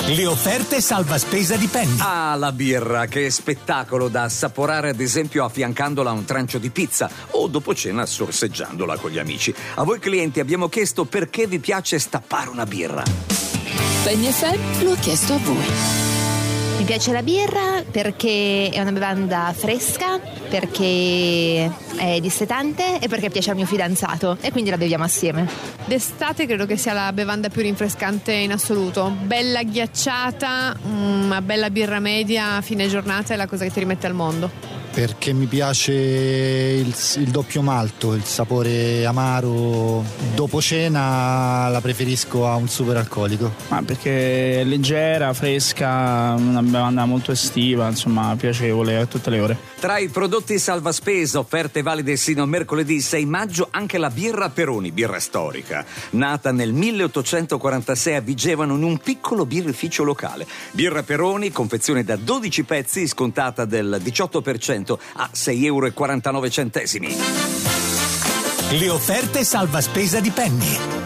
Le offerte salva spesa di Penny. Ah, la birra, che spettacolo da assaporare ad esempio affiancandola a un trancio di pizza o dopo cena sorseggiandola con gli amici. A voi clienti abbiamo chiesto perché vi piace stappare una birra. Penny FM lo ha chiesto a voi. Mi piace la birra perché è una bevanda fresca, perché è dissetante e perché piace al mio fidanzato e quindi la beviamo assieme. D'estate credo che sia la bevanda più rinfrescante in assoluto. Bella ghiacciata, una bella birra media a fine giornata è la cosa che ti rimette al mondo. Perché mi piace il doppio malto, il sapore amaro. Dopo cena la preferisco a un super alcolico. Perché è leggera, fresca, una bevanda molto estiva, insomma piacevole a tutte le ore. Tra i prodotti salva spesa offerte valide sino a mercoledì 6 maggio anche la birra Peroni, birra storica. Nata nel 1846 a Vigevano in un piccolo birrificio locale. Birra Peroni, confezione da 12 pezzi, scontata del 18% a €6,49. Le offerte salva spesa di Penny.